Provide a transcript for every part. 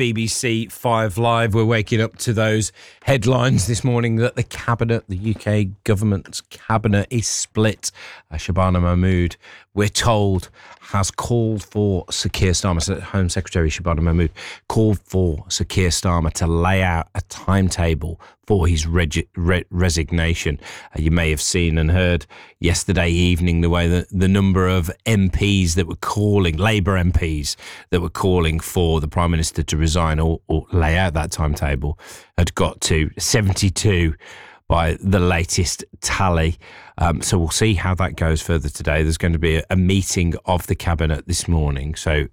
BBC 5 Live. We're waking up to those headlines this morning that the Cabinet, the UK government's Cabinet, is split. Shabana Mahmood, we're told, has called for Sir Keir Starmer, so Home Secretary Shabana Mahmood, called for Sir Keir Starmer to lay out a timetable for his resignation. You may have seen and heard yesterday evening the way that the number of MPs that were calling, Labour MPs that were calling for the Prime Minister to resign or lay out that timetable had got to 72 by the latest tally. So we'll see how that goes further today. There's going to be a meeting of the Cabinet this morning. So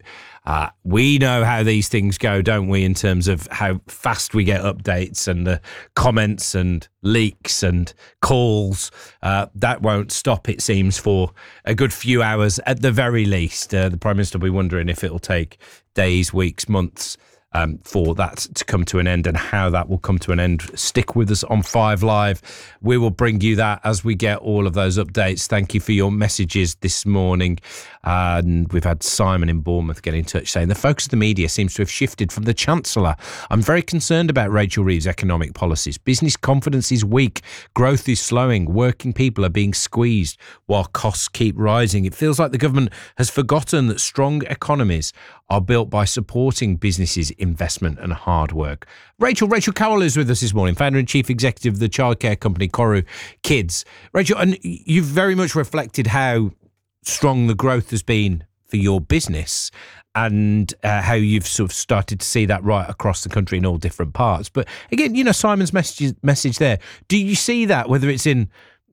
we know how these things go, don't we, in terms of how fast we get updates and the comments and leaks and calls. That won't stop, it seems, for a good few hours at the very least. The Prime Minister will be wondering if it'll take days, weeks, months for that to come to an end, and how that will come to an end. Stick with us on 5 Live. We will bring you that as we get all of those updates. Thank you for your messages this morning. And we've had Simon in Bournemouth get in touch saying the focus of the media seems to have shifted from the Chancellor. I'm very concerned about Rachel Reeves' economic policies. Business confidence is weak. Growth is slowing. Working people are being squeezed while costs keep rising. It feels like the government has forgotten that strong economies are built by supporting businesses, investment and hard work. Rachel Cowell is with us this morning, founder and chief executive of the childcare company Koru Kids. Rachel, and you've very much reflected how strong the growth has been for your business and how you've sort of started to see that right across the country in all different parts. But again, you know, Simon's message there, do you see that, whether it's in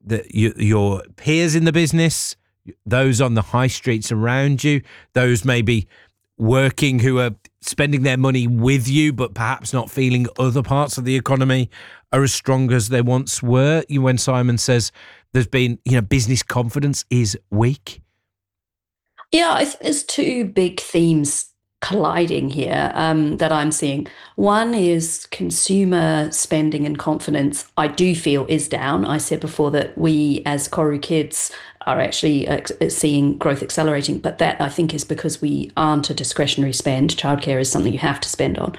your peers in the business, those on the high streets around you, those maybe working who are spending their money with you but perhaps not feeling other parts of the economy are as strong as they once were? When Simon says there's been, business confidence is weak? Yeah, I think there's two big themes colliding here that I'm seeing. One is consumer spending and confidence, I do feel, is down. I said before that we as Koru Kids are actually seeing growth accelerating, but that I think is because we aren't a discretionary spend. Childcare is something you have to spend on.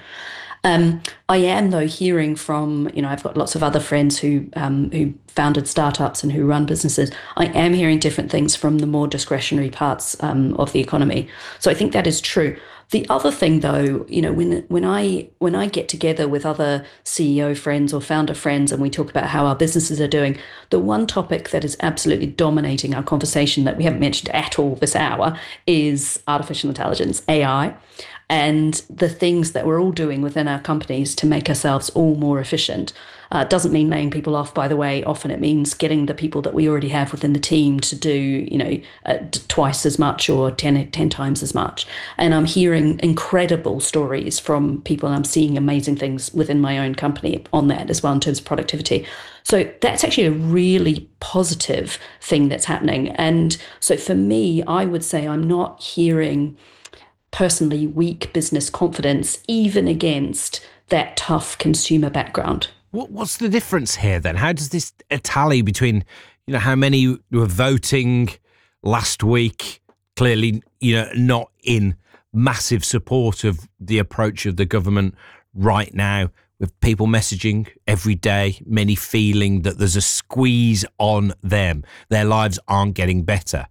I am, though, hearing from, I've got lots of other friends who founded startups and who run businesses. I am hearing different things from the more discretionary parts of the economy. So I think that is true. The other thing, though, when I get together with other CEO friends or founder friends and we talk about how our businesses are doing, the one topic that is absolutely dominating our conversation that we haven't mentioned at all this hour is artificial intelligence, AI, and the things that we're all doing within our companies to make ourselves all more efficient. It doesn't mean laying people off, by the way. Often it means getting the people that we already have within the team to do, twice as much or 10 times as much. And I'm hearing incredible stories from people, and I'm seeing amazing things within my own company on that as well in terms of productivity. So that's actually a really positive thing that's happening. And so for me, I would say I'm not hearing personally weak business confidence, even against that tough consumer background. What's the difference here then? How does this tally between, how many were voting last week, clearly, not in massive support of the approach of the government right now, with people messaging every day, many feeling that there's a squeeze on them, their lives aren't getting better.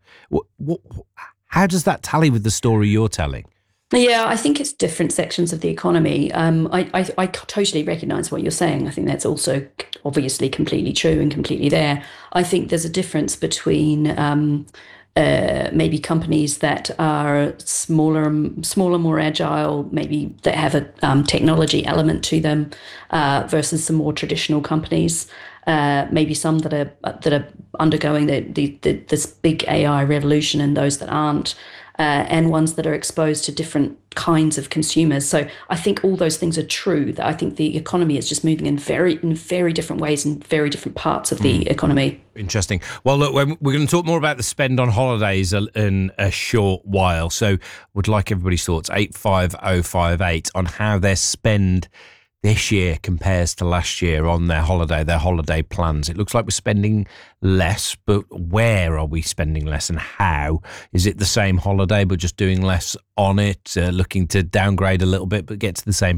How does that tally with the story you're telling? Yeah, I think it's different sections of the economy. I totally recognise what you're saying. I think that's also obviously completely true and completely there. I think there's a difference between maybe companies that are smaller, more agile, maybe that have a technology element to them, versus some more traditional companies. Maybe some that are undergoing this big AI revolution, and those that aren't. And ones that are exposed to different kinds of consumers. So I think all those things are true. That I think the economy is just moving in very different ways in very different parts of the economy. Interesting. Well, look, we're going to talk more about the spend on holidays in a short while. So would like everybody's thoughts, 85058, on how their spend this year compares to last year on their holiday plans. It looks like we're spending less, but where are we spending less and how? Is it the same holiday but just doing less on it, looking to downgrade a little bit but get to the same